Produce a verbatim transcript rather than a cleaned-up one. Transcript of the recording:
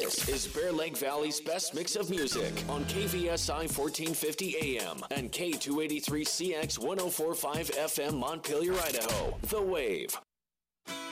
This is Bear Lake Valley's best mix of music on K V S I fourteen fifty A M and K two eighty-three C X one oh four point five F M Montpelier, Idaho. The Wave.